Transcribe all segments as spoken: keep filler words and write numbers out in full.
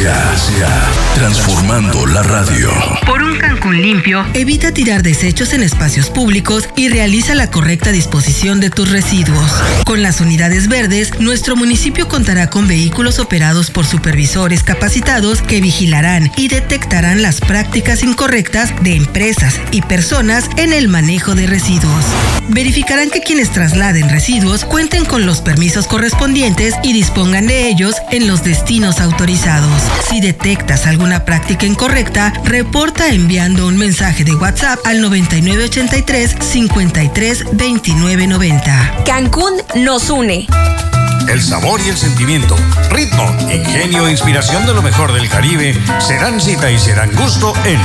C A, transformando la radio. Por un Cancún limpio, evita tirar desechos en espacios públicos y realiza la correcta disposición de tus residuos. Con las unidades verdes, nuestro municipio contará con vehículos operados por supervisores capacitados que vigilarán y detectarán las prácticas incorrectas de empresas y personas en el manejo de residuos. Verificarán que quienes trasladen residuos cuenten con los permisos correspondientes y dispongan de ellos en los destinos autorizados. Si detectas alguna práctica incorrecta, reporta enviando un mensaje de WhatsApp al noventa y nueve ochenta y tres cincuenta y tres veintinueve noventa. Cancún nos une. El sabor y el sentimiento, ritmo, ingenio e inspiración de lo mejor del Caribe serán cita y serán gusto en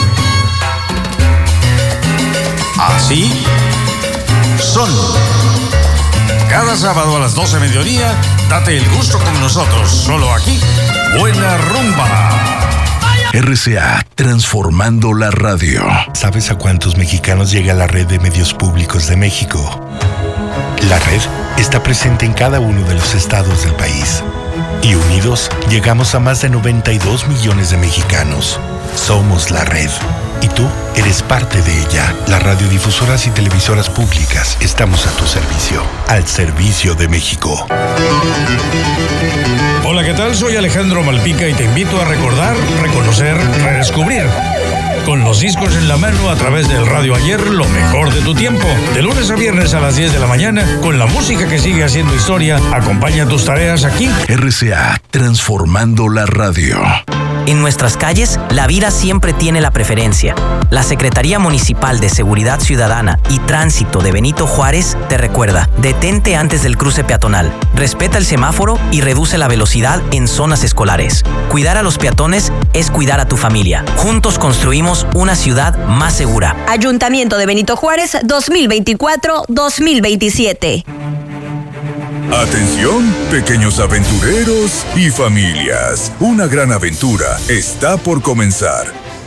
Así Son. Cada sábado a las doce de mediodía, date el gusto con nosotros, solo aquí, Buena Rumba. R C A, transformando la radio. ¿Sabes a cuántos mexicanos llega la red de medios públicos de México? La red está presente en cada uno de los estados del país. Y unidos, llegamos a más de noventa y dos millones de mexicanos. Somos la red. Y tú eres parte de ella. Las radiodifusoras y televisoras públicas estamos a tu servicio. Al servicio de México. Hola, ¿qué tal? Soy Alejandro Malpica y te invito a recordar, reconocer, redescubrir. Con los discos en la mano a través del Radio Ayer, lo mejor de tu tiempo. De lunes a viernes a las diez de la mañana, con la música que sigue haciendo historia, acompaña tus tareas aquí. R C A, transformando la radio. En nuestras calles, la vida siempre tiene la preferencia. La Secretaría Municipal de Seguridad Ciudadana y Tránsito de Benito Juárez te recuerda: detente antes del cruce peatonal, respeta el semáforo y reduce la velocidad en zonas escolares. Cuidar a los peatones es cuidar a tu familia. Juntos construimos una ciudad más segura. Ayuntamiento de Benito Juárez dos mil veinticuatro dos mil veintisiete. Atención, pequeños aventureros y familias. Una gran aventura está por comenzar.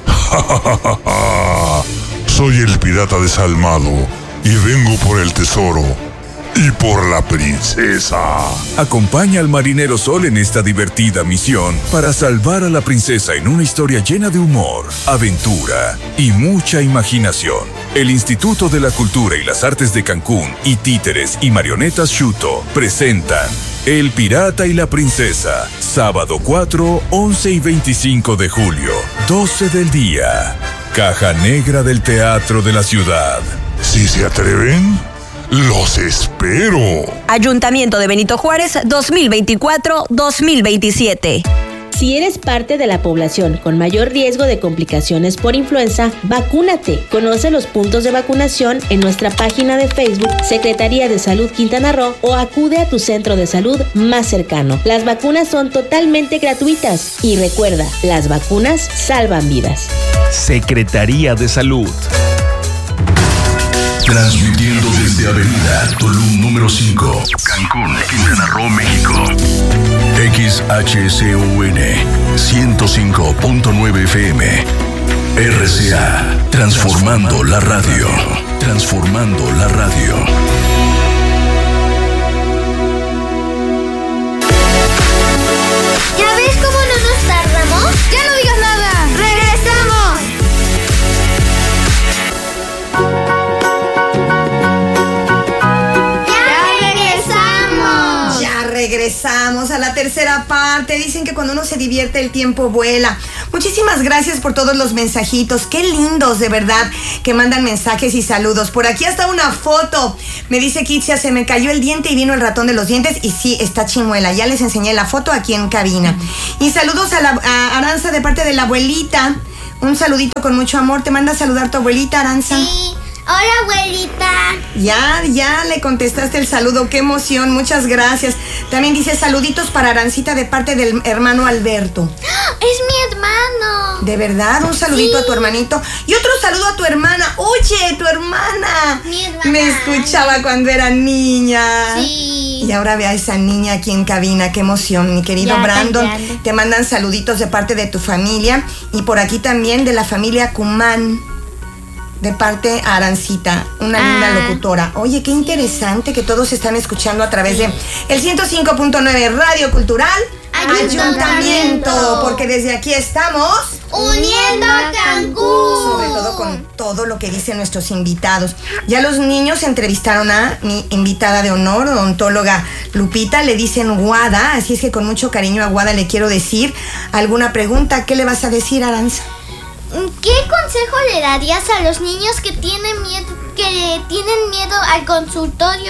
Soy el pirata desalmado y vengo por el tesoro y por la princesa. Acompaña al marinero Sol en esta divertida misión para salvar a la princesa en una historia llena de humor, aventura y mucha imaginación. El Instituto de la Cultura y las Artes de Cancún y Títeres y Marionetas Shuto presentan El Pirata y la Princesa, sábado cuatro, once y veinticinco de julio, doce del día. Caja Negra del Teatro de la Ciudad. Si se atreven, los espero. Ayuntamiento de Benito Juárez dos mil veinticuatro dos mil veintisiete. Si eres parte de la población con mayor riesgo de complicaciones por influenza, vacúnate. Conoce los puntos de vacunación en nuestra página de Facebook Secretaría de Salud Quintana Roo o acude a tu centro de salud más cercano. Las vacunas son totalmente gratuitas y recuerda, las vacunas salvan vidas. Secretaría de Salud. Transmitiendo desde Avenida Tulum número cinco, Cancún, Quintana Roo, México. X H C U N ciento cinco punto nueve F M. R C A, transformando la radio. Transformando la radio. ¿Ya ves cómo no nos tardamos? ¡Ya no digas nada! ¡Regresamos! Regresamos a la tercera parte. Dicen que cuando uno se divierte el tiempo vuela. Muchísimas gracias por todos los mensajitos. Qué lindos, de verdad, que mandan mensajes y saludos. Por aquí hasta una foto. Me dice Kitsia, se me cayó el diente y vino el ratón de los dientes. Y sí, está chimuela. Ya les enseñé la foto aquí en cabina. Y saludos a, la, a Aranza de parte de la abuelita. Un saludito con mucho amor. Te manda a saludar tu abuelita, Aranza. Sí. Hola, abuelita. Ya, ya le contestaste el saludo. Qué emoción, muchas gracias. También dice saluditos para Arancita de parte del hermano Alberto. Es mi hermano. ¿De verdad? Un saludito sí. a tu hermanito. Y otro saludo a tu hermana. Oye, tu hermana. Mi hermana. Me escuchaba cuando era niña. Sí. Y ahora ve a esa niña aquí en cabina. Qué emoción, mi querido ya, Brandon. tan Te mandan saluditos de parte de tu familia. Y por aquí también de la familia Cumán. de parte a Arancita, una Ah. linda locutora. Oye, qué interesante que todos están escuchando a través de el ciento cinco punto nueve Radio Cultural Ayuntamiento. Ayuntamiento, porque desde aquí estamos Uniendo a Cancún. sobre todo con todo lo que dicen nuestros invitados. Ya los niños entrevistaron a mi invitada de honor, odontóloga Lupita, le dicen Guada, así es que con mucho cariño a Guada le quiero decir alguna pregunta. ¿Qué le vas a decir, Aranza? ¿Qué consejo le darías a los niños que tienen miedo, que tienen miedo al consultorio?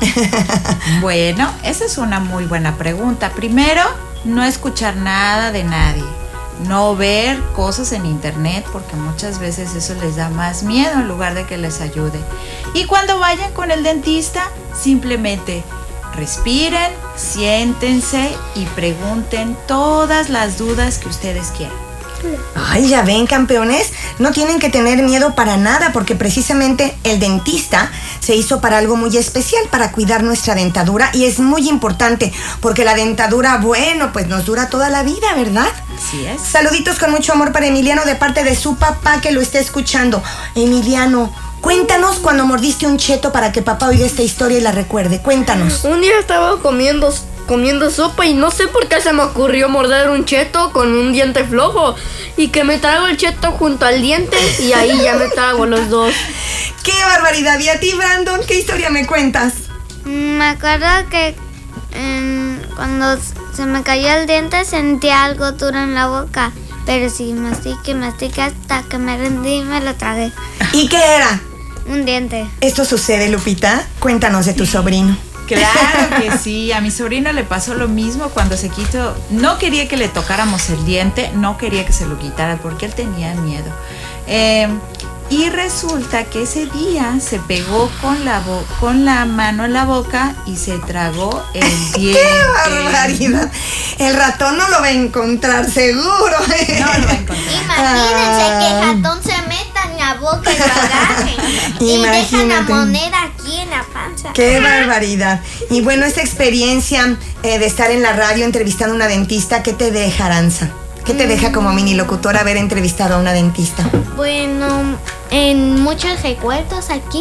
Bueno, esa es una muy buena pregunta. Primero, no escuchar nada de nadie. No ver cosas en internet, porque muchas veces eso les da más miedo en lugar de que les ayude. Y cuando vayan con el dentista, simplemente respiren, siéntense y pregunten todas las dudas que ustedes quieran. Ay, ya ven, campeones, no tienen que tener miedo para nada, porque precisamente el dentista se hizo para algo muy especial, para cuidar nuestra dentadura, y es muy importante, porque la dentadura, bueno, pues nos dura toda la vida, ¿verdad? Así es. Saluditos con mucho amor para Emiliano de parte de su papá que lo está escuchando. Emiliano, cuéntanos cuando mordiste un cheto para que papá oiga esta historia y la recuerde. Cuéntanos. Un día estaba comiendo comiendo sopa y no sé por qué se me ocurrió morder un cheto con un diente flojo y que me trago el cheto junto al diente y ahí ya me trago los dos. ¡Qué barbaridad! ¿Y a ti, Brandon? ¿Qué historia me cuentas? Me acuerdo que eh, cuando se me cayó el diente sentí algo duro en la boca, pero sí, mastique, mastique hasta que me rendí y me lo tragué. ¿Y qué era? Un diente. ¿Esto sucede, Lupita? Cuéntanos de tu sobrino. Claro que sí, a mi sobrino le pasó lo mismo cuando se quitó. No quería que le tocáramos el diente, no quería que se lo quitara porque él tenía miedo. Eh, y resulta que ese día se pegó con la, bo- con la mano en la boca y se tragó el diente. ¡Qué barbaridad! El ratón no lo va a encontrar, seguro. No lo va a encontrar. Imagínense Ah. que el ratón se meta en la boca y lo agarre. Y dejan la Imagínate. moneda aquí en la panza. ¡Qué barbaridad! Y bueno, esta experiencia eh, de estar en la radio entrevistando a una dentista, ¿qué te deja, Aranza? ¿Qué te deja como mini locutora haber entrevistado a una dentista? Bueno, en muchos recuerdos aquí.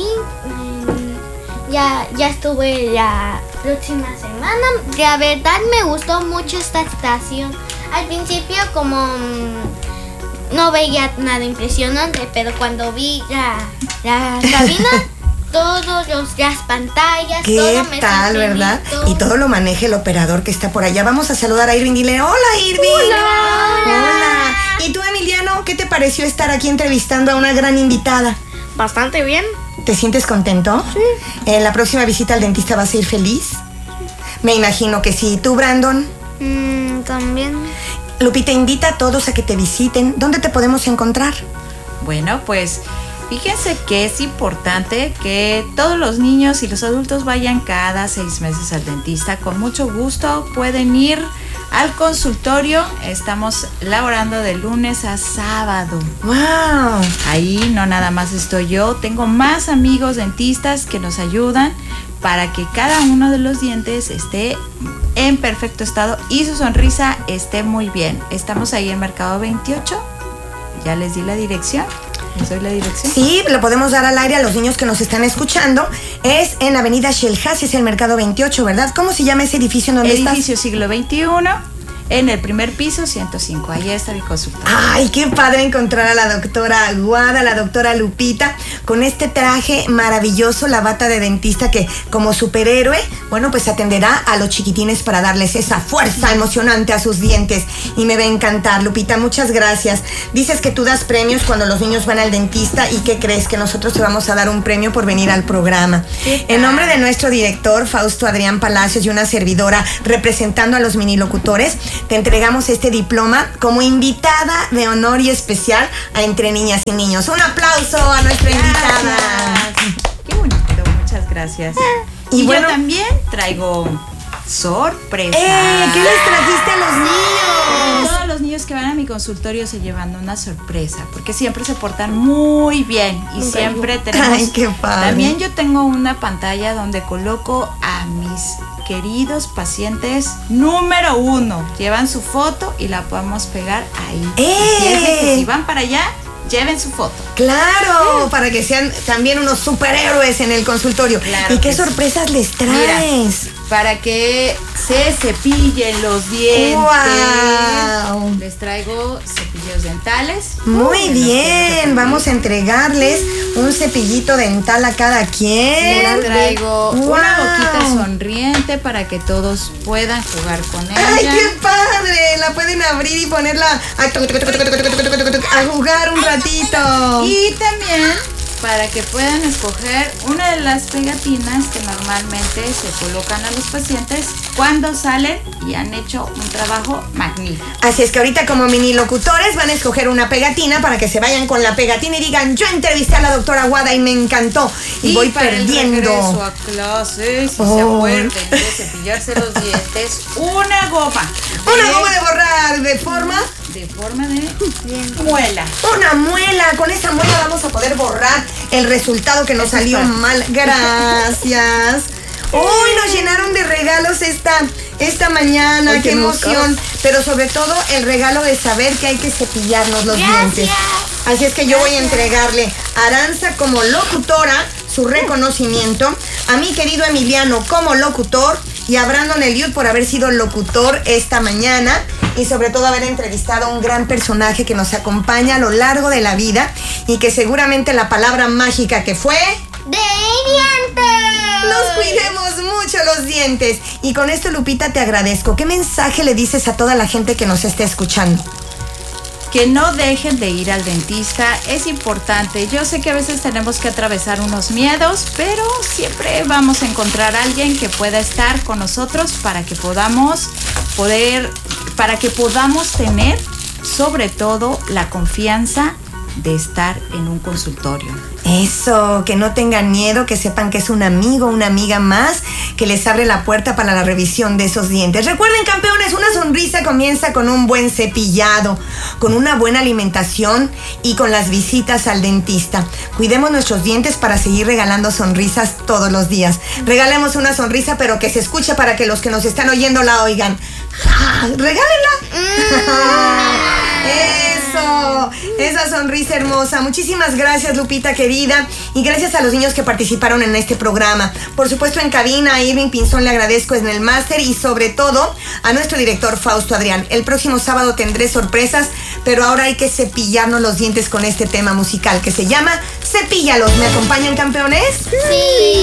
mm, Ya, ya estuve la próxima semana. La verdad me gustó mucho esta estación. Al principio como mm, no veía nada impresionante, pero cuando vi la, la cabina, todos los, las pantallas, ¿Qué todo me tal, sentí verdad? bonito. Y todo lo maneja el operador que está por allá. Vamos a saludar a Irving. Dile, hola, Irving. Hola. Hola. ¿Y tú, Emiliano, qué te pareció estar aquí entrevistando a una gran invitada? Bastante bien. ¿Te sientes contento? Sí. ¿En la próxima visita al dentista vas a ir feliz? Me imagino que sí. ¿Tú, Brandon? Mm, también. Lupita, invita a todos a que te visiten. ¿Dónde te podemos encontrar? Bueno, pues fíjense que es importante que todos los niños y los adultos vayan cada seis meses al dentista. Con mucho gusto pueden ir al consultorio. Estamos laborando de lunes a sábado. ¡Wow! Ahí no nada más estoy yo, tengo más amigos dentistas que nos ayudan para que cada uno de los dientes esté en perfecto estado y su sonrisa esté muy bien. Estamos ahí en Mercado veintiocho. Ya les di la dirección. ¿Les doy la dirección? Sí, lo podemos dar al aire a los niños que nos están escuchando. Es en Avenida Shelhas, es el Mercado veintiocho, ¿verdad? ¿Cómo se llama ese edificio en donde estás? Edificio Siglo veintiuno. En el primer piso, ciento cinco. Ahí está mi consultorio. Ay, qué padre encontrar a la doctora Guada, la doctora Lupita, con este traje maravilloso, la bata de dentista que como superhéroe, bueno, pues atenderá a los chiquitines para darles esa fuerza emocionante a sus dientes. Y me va a encantar, Lupita, muchas gracias. Dices que tú das premios cuando los niños van al dentista, ¿y qué crees? Que nosotros te vamos a dar un premio por venir al programa. En nombre de nuestro director, Fausto Adrián Palacios, y una servidora representando a los minilocutores, te entregamos este diploma como invitada de honor y especial a Entre Niñas y Niños. Un aplauso a nuestra invitada. Qué bonito, muchas gracias. Y, Y, bueno, yo también traigo sorpresa. ¡Eh! ¿Qué les trajiste a los niños? Todos los niños que van a mi consultorio se llevan una sorpresa, porque siempre se portan muy bien y Ok. siempre tenemos. Ay, qué padre. También yo tengo una pantalla donde coloco a mis queridos pacientes número uno. Llevan su foto y la podemos pegar ahí. ¡Eh! Así es de que si van para allá, lleven su foto. Claro, sí. Para que sean también unos superhéroes en el consultorio. Claro. ¿Y qué sorpresas sí. les traes? Mira, para que se cepillen los dientes. ¡Wow! Les traigo cepillos dentales. Muy bien, vamos a entregarles un cepillito dental a cada quien. Les traigo wow. una boquita sonriente para que todos puedan jugar con ella. ¡Ay, qué padre! La pueden abrir y ponerla a, a jugar un ratito. Y también para que puedan escoger una de las pegatinas que normalmente se colocan a los pacientes cuando salen y han hecho un trabajo magnífico. Así es que ahorita como mini locutores van a escoger una pegatina para que se vayan con la pegatina y digan, yo entrevisté a la doctora Wada y me encantó y, y voy para perdiendo. El regreso a clases, si oh. se acuerden de cepillarse los dientes, una goma. Una goma de borrar de forma... De forma de muela. Una muela. Con esa muela vamos a poder borrar el resultado que nos salió mal. Gracias. Uy, nos llenaron de regalos esta, esta mañana. Ay, qué emoción. Pero sobre todo el regalo de saber que hay que cepillarnos los Gracias. dientes. Así es que yo voy a entregarle a Aranza como locutora su reconocimiento, a mi querido Emiliano como locutor y a Brandon Eliud por haber sido locutor esta mañana y sobre todo haber entrevistado a un gran personaje que nos acompaña a lo largo de la vida y que seguramente la palabra mágica que fue... ¡de dientes! Nos cuidemos mucho los dientes. Y con esto, Lupita, te agradezco. ¿Qué mensaje le dices a toda la gente que nos esté escuchando? Que no dejen de ir al dentista, es importante. Yo sé que a veces tenemos que atravesar unos miedos, pero siempre vamos a encontrar a alguien que pueda estar con nosotros para que podamos poder, para que podamos tener sobre todo la confianza de estar en un consultorio. Eso, que no tengan miedo, que sepan que es un amigo, una amiga más que les abre la puerta para la revisión de esos dientes. Recuerden, campeones, una sonrisa comienza con un buen cepillado, con una buena alimentación y con las visitas al dentista. Cuidemos nuestros dientes para seguir regalando sonrisas todos los días. Regalemos una sonrisa, pero que se escuche para que los que nos están oyendo la oigan. ¡Ja! ¡Regálenla! Mm. Eso, esa sonrisa hermosa. Muchísimas gracias, Lupita querida, y gracias a los niños que participaron en este programa. Por supuesto, en cabina a Irving Pinzón le agradezco en el máster y sobre todo a nuestro director Fausto Adrián. El próximo sábado tendré sorpresas, pero ahora hay que cepillarnos los dientes con este tema musical que se llama Cepíllalos. ¿Me acompañan, campeones? Sí.